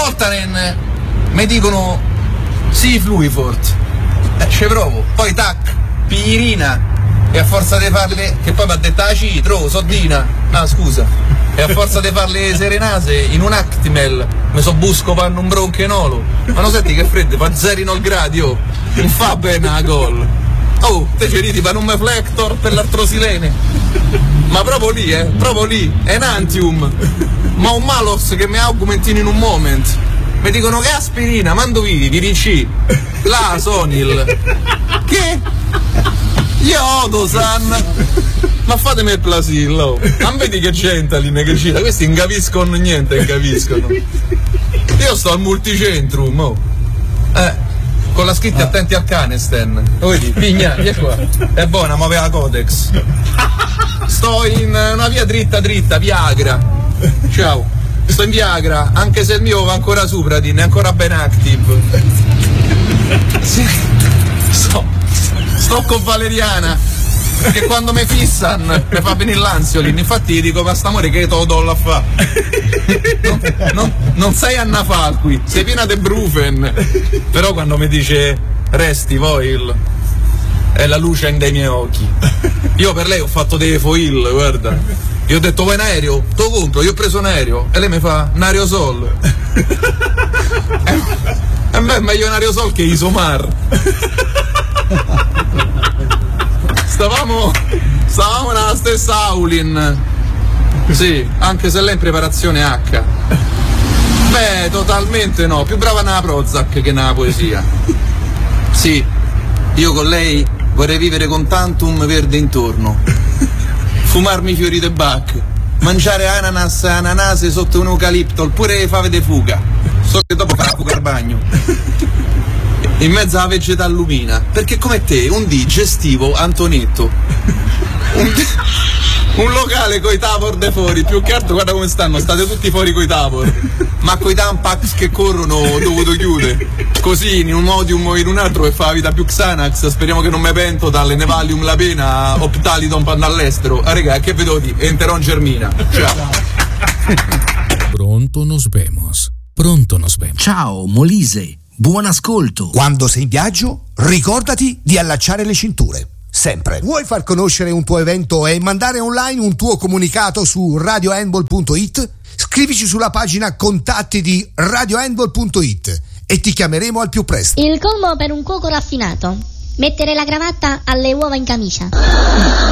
Voltaren mi dicono sì, Fluifort, ci provo, poi tac, pirina, e a forza di farle, che poi mi ha detto citro, soddina, scusa, e a forza di farle serenase in un Actimel mi so busco panno un bronchenolo, ma non senti che freddo, fa 0 gradi, oh, non fa bene a gol. Oh, te ci ridi per un Meflector per l'artrosilene, ma proprio lì, è un Antium, ma un Malos che mi augmentino in un moment. Mi dicono che aspirina, mando vivi, Ricci, la Sonil, che? Iodosan, ma fatemi il plasillo, non vedi che Gentalin che gira, questi non capiscono niente, non capiscono. Io sto al multicentrum, oh. Con la scritta attenti al Canesten, lo vedi? Pigna, via qua, è buona, muove la Codex. Sto in una via dritta, Viagra, ciao, sto in Viagra, anche se il mio va ancora Supradin, è ancora ben active. Sì. Sto con Valeriana, che quando mi fissan mi fa venire l'ansiolin, infatti gli dico ma st'amore che te lo do a fa. Non sei Anna Falqui, sei piena de Brufen, però quando mi dice resti Voil è la luce dei miei occhi. Io per lei ho fatto dei foil, guarda, io ho detto vuoi un aereo? Te lo compro, io ho preso un aereo e lei mi fa un aerosol. E beh, è meglio un aerosol che Isomar. Stavamo nella stessa Aulin, sì, anche se lei è in preparazione H. Beh, totalmente no, più brava nella Prozac che nella poesia. Sì, io con lei vorrei vivere con tantum verde intorno, fumarmi fiori de Bach, mangiare ananas e ananase sotto un eucalipto, oppure le fave de fuga, so che dopo farà fuga al bagno. In mezzo alla vegetà lumina, perché come te un D gestivo Antonetto, un locale coi tavor de fuori, più che altro guarda come stanno, state tutti fuori coi tavor, ma coi tampax che corrono dovuto chiudere, così in un modium o in un altro che fa la vita più Xanax, speriamo che non mi pento dalle Nevalium la pena, Optalidon panda all'estero, raga che vedo di Enteron germina, ciao. Pronto nos vemos. Ciao Molise, buon ascolto. Quando sei in viaggio, ricordati di allacciare le cinture. Sempre. Vuoi far conoscere un tuo evento e mandare online un tuo comunicato su radiohandball.it? Scrivici sulla pagina contatti di radiohandball.it e ti chiameremo al più presto. Il colmo per un cuoco raffinato: mettere la cravatta alle uova in camicia.